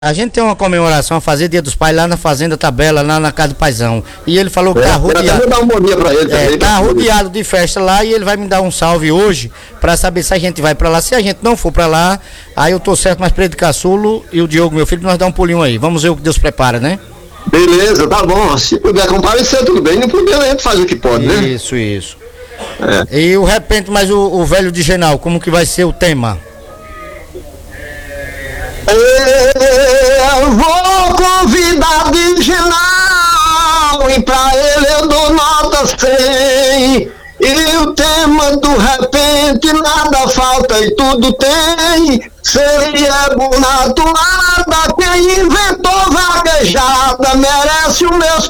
A gente tem uma comemoração a fazer Dia dos Pais lá na Fazenda Tabela, lá na casa do Paizão. E ele falou que tá rodeado. Dar um bom dia pra ele também, tá rodeado de festa lá e ele vai me dar um salve hoje pra saber se a gente vai pra lá. Se a gente não for pra lá, aí eu tô certo, mas pra ele de caçulo e o Diogo, meu filho, nós dá um pulinho aí. Vamos ver o que Deus prepara, né? Beleza, tá bom. Se puder comparecer, tudo bem. Não puder, a gente faz o que pode, né? Isso. E o repente, mas o velho de Genal, como que vai ser o tema? Eu vou convidar de Genal e pra ele eu dou nota 100. E o tema do repente nada falta e tudo tem. Seria bonatuada, quem inventou vaquejada merece os meus